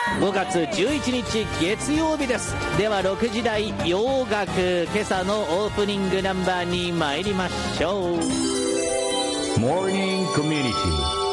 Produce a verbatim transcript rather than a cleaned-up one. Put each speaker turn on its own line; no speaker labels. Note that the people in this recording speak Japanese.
ごがつじゅういちにち月曜日です。ではろくじ台洋楽、今朝のオープニングナンバーに参りましょう。
モーニングコミュニティ